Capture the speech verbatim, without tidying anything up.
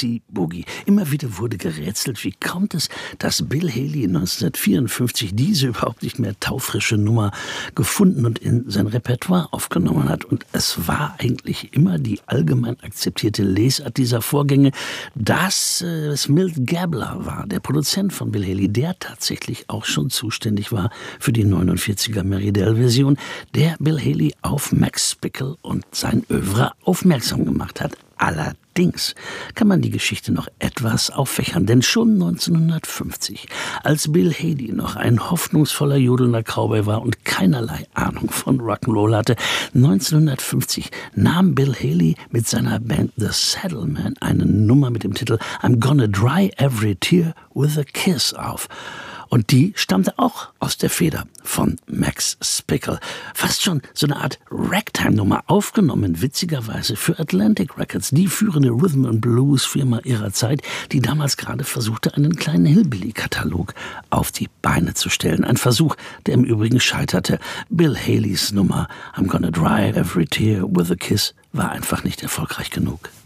Dixie Boogie. Immer wieder wurde gerätselt, wie kommt es, dass Bill Haley neunzehnhundertvierundfünfzig diese überhaupt nicht mehr taufrische Nummer gefunden und in sein Repertoire aufgenommen hat. Und es war eigentlich immer die allgemein akzeptierte Lesart dieser Vorgänge, dass äh, es Milt Gabler war, der Produzent von Bill Haley, der tatsächlich auch schon zuständig war für die neunundvierziger Mary Dell-Version, der Bill Haley auf Max Spickle und sein Œuvre aufmerksam gemacht hat. Allerdings kann man die Geschichte noch etwas auffächern, denn schon neunzehnhundertfünfzig, als Bill Haley noch ein hoffnungsvoller jodelnder Cowboy war und keinerlei Ahnung von Rock'n'Roll hatte, neunzehnhundertfünfzig nahm Bill Haley mit seiner Band The Saddlemen eine Nummer mit dem Titel I'm Gonna Dry Every Tear with a Kiss auf. Und die stammte auch aus der Feder von Max Spickle. Fast schon so eine Art Ragtime-Nummer, aufgenommen witzigerweise für Atlantic Records, die führende Rhythm and Blues-Firma ihrer Zeit, die damals gerade versuchte, einen kleinen Hillbilly-Katalog auf die Beine zu stellen. Ein Versuch, der im Übrigen scheiterte. Bill Haleys Nummer I'm Gonna Dry Every Tear with a Kiss war einfach nicht erfolgreich genug.